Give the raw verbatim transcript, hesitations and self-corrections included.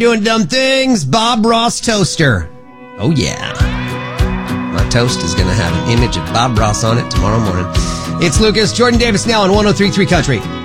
Doing dumb things, Bob Ross toaster. Oh, yeah. My toast is going to have an image of Bob Ross on it tomorrow morning. It's Lucas, Jordan Davis now on one oh three point three Country.